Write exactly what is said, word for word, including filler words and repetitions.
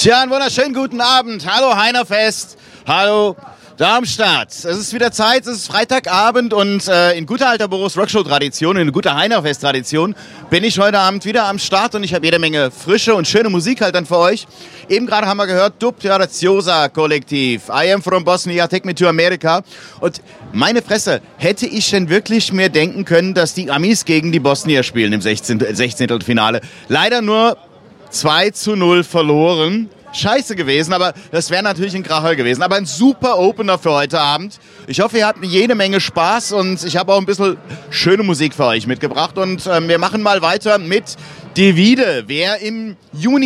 Tja, einen wunderschönen guten Abend. Hallo Heinerfest. Hallo Darmstadt. Es ist wieder Zeit, es ist Freitagabend und äh, in guter alter Boris Rockshow-Tradition, in guter Heinerfest-Tradition bin ich heute Abend wieder am Start und ich habe jede Menge frische und schöne Musik halt dann für euch. Eben gerade haben wir gehört, Dub Kollektiv, I am from Bosnia, take me to America. Und meine Fresse, hätte ich denn wirklich mir denken können, dass die Amis gegen die Bosnier spielen im sechzehnten Finale. Leider nur zwei zu null verloren. Scheiße gewesen, aber das wäre natürlich ein Kracher gewesen. Aber ein super Opener für heute Abend. Ich hoffe, ihr habt jede Menge Spaß und ich habe auch ein bisschen schöne Musik für euch mitgebracht. Und ähm, wir machen mal weiter mit Divide. Wer im Juni